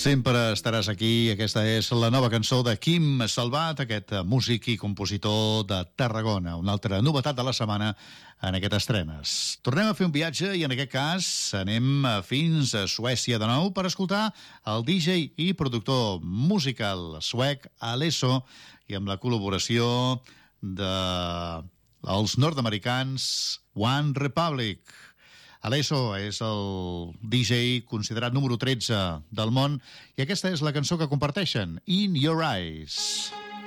Sempre estaràs aquí. Aquesta és la nova cançó de Quim Salvat, aquest músic i compositor de Tarragona. Una altra novetat de la setmana en aquestes estrenes. Tornem a fer un viatge i en aquest cas anem fins a Suècia de nou per escoltar el DJ i productor musical suec Alesso i amb la col·laboració dels nord-americans One Republic. Alesso és el DJ considerat número 13 del món i aquesta és la cançó que comparteixen, In Your Eyes.